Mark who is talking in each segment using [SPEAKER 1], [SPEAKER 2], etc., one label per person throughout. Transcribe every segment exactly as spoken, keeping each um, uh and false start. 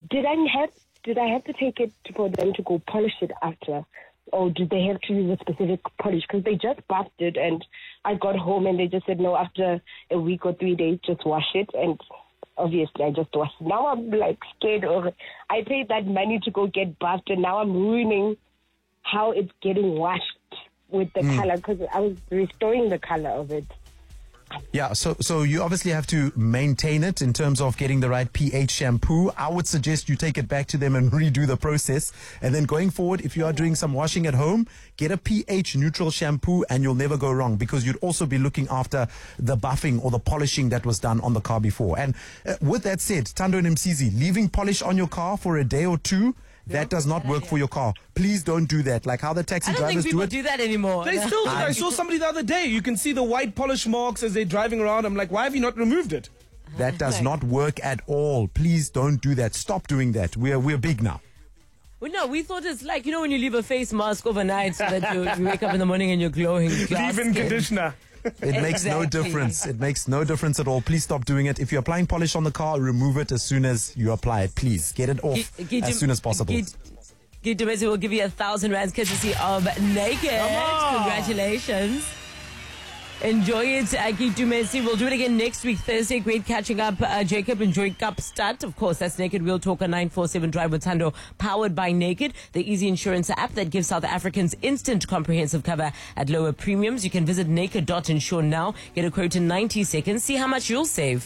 [SPEAKER 1] did I have did I have to take it for them to go polish it after? Or did they have to use a specific polish? Because they just buffed it, and I got home and they just said, no, after a week or three days, just wash it. And obviously, I just washed it. Now I'm like scared of it. I paid that money to go get buffed, and now I'm ruining how it's getting washed with the mm. color, because I was restoring the color of it.
[SPEAKER 2] Yeah, so so you obviously have to maintain it in terms of getting the right pH shampoo. I would suggest you take it back to them and redo the process. And then going forward, if you are doing some washing at home, get a pH neutral shampoo and you'll never go wrong, because you'd also be looking after the buffing or the polishing that was done on the car before. And uh, with that said, Thando and Msizi, leaving polish on your car for a day or two, that does not work for your car. Please don't do that. Like how the taxi
[SPEAKER 3] I don't
[SPEAKER 2] drivers
[SPEAKER 3] think people
[SPEAKER 2] do it.
[SPEAKER 3] do that anymore.
[SPEAKER 4] They still do. I saw somebody the other day. You can see the white polish marks as they're driving around. I'm like, why have you not removed it?
[SPEAKER 2] That does not work at all. Please don't do that. Stop doing that. We're we're big now.
[SPEAKER 3] Well, no, we thought it's like, you know, when you leave a face mask overnight so that you, you wake up in the morning and you're glowing.
[SPEAKER 4] Leave-in conditioner.
[SPEAKER 2] It makes no difference. It makes no difference at all. Please stop doing it. If you're applying polish on the car, remove it as soon as you apply it. Please get it off
[SPEAKER 3] Get- get
[SPEAKER 2] as
[SPEAKER 3] you-
[SPEAKER 2] soon as possible.
[SPEAKER 3] get- Get Dumezi will give you a thousand rands courtesy of Naked. Congratulations. Enjoy it, uh, Get Dumezi. We'll do it again next week, Thursday. Great catching up. Uh, Jacob, enjoy Kapstad. Of course, that's Naked Real Talk on nine four seven Drive with Thando, powered by Naked, the easy insurance app that gives South Africans instant comprehensive cover at lower premiums. You can visit naked dot insure now. Get a quote in ninety seconds. See how much you'll save.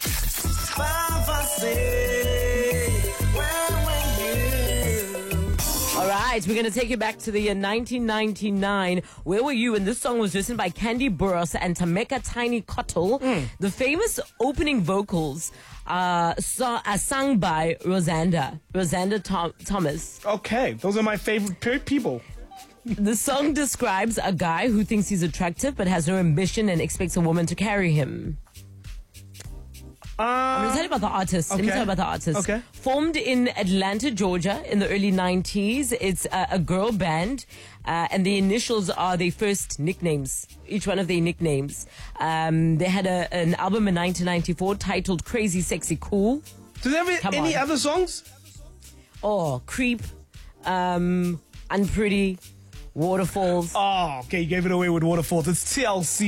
[SPEAKER 3] All right, we're going to take you back to the year nineteen ninety-nine. Where were you? And this song was written by Candy Burroughs and Tameka Tiny Cottle. Mm. The famous opening vocals uh, saw, are sung by Rosanda, Rosanda Tom- Thomas.
[SPEAKER 4] Okay, those are my favorite pe- people.
[SPEAKER 3] The song describes a guy who thinks he's attractive but has no ambition and expects a woman to carry him.
[SPEAKER 4] Uh,
[SPEAKER 3] I'm going to tell you about the artist.
[SPEAKER 4] okay.
[SPEAKER 3] Let me tell you about the artist.
[SPEAKER 4] Okay.
[SPEAKER 3] Formed in Atlanta, Georgia in the early nineties. It's a, a girl band, uh, and the initials are their first nicknames, each one of their nicknames. Um, they had a, an album in nineteen ninety-four titled Crazy Sexy Cool.
[SPEAKER 4] Do they have
[SPEAKER 3] Come
[SPEAKER 4] any
[SPEAKER 3] on.
[SPEAKER 4] other songs?
[SPEAKER 3] Oh, Creep, um, Unpretty, Waterfalls.
[SPEAKER 4] Oh, okay, you gave it away with Waterfalls. It's T L C.